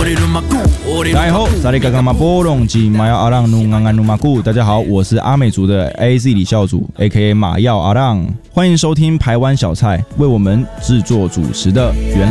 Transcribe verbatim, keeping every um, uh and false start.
大家好，萨利嘎嘎马波隆吉马耀阿浪努安安努马古，大家好，我是阿美族的 A Z 李孝祖 ，A K A 马耀阿浪，欢迎收听台湾小菜，为我们制作主持的原。